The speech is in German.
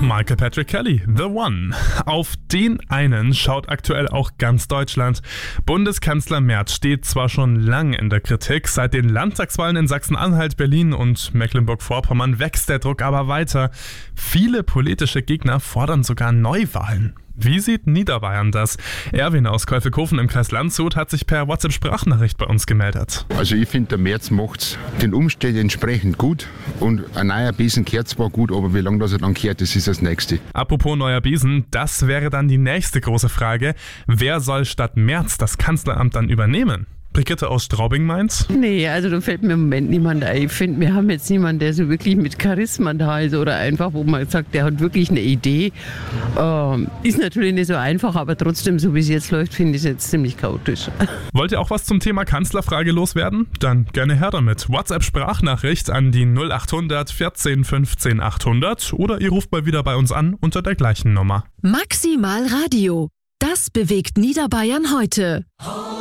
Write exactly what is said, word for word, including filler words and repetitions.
Michael Patrick Kelly, The One. Auf den einen schaut aktuell auch ganz Deutschland. Bundeskanzler Merz steht zwar schon lang in der Kritik, seit den Landtagswahlen in Sachsen-Anhalt, Berlin und Mecklenburg-Vorpommern wächst der Druck aber weiter. Viele politische Gegner fordern sogar Neuwahlen. Wie sieht Niederbayern das? Erwin aus Käufelkofen im Kreis Landshut hat sich per WhatsApp-Sprachnachricht bei uns gemeldet. Also ich finde, der Merz macht den Umständen entsprechend gut und ein neuer Besen kehrt zwar gut, aber wie lange das er dann kehrt, das ist das Nächste. Apropos neuer Besen, das wäre dann die nächste große Frage. Wer soll statt Merz das Kanzleramt dann übernehmen? Brigitte aus Straubing meint? Nee, also da fällt mir im Moment niemand ein. Ich finde, wir haben jetzt niemanden, der so wirklich mit Charisma da ist oder einfach, wo man sagt, der hat wirklich eine Idee. Ähm, ist natürlich nicht so einfach, aber trotzdem, so wie es jetzt läuft, finde ich es jetzt ziemlich chaotisch. Wollt ihr auch was zum Thema Kanzlerfrage loswerden? Dann gerne her damit. WhatsApp-Sprachnachricht an die null acht hundert vierzehn fünfzehn achthundert oder ihr ruft mal wieder bei uns an unter der gleichen Nummer. Maximal Radio. Das bewegt Niederbayern heute.